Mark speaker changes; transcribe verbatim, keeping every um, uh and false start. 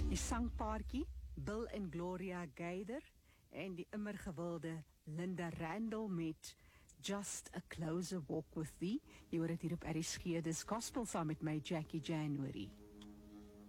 Speaker 1: Die sangpaartjie Bill en Gloria Gaither en die immer gewilde Linda Randall met Just a Closer Walk with Thee. Jy hoor het hier op R S G, dis Gospel saam met my Jackie January.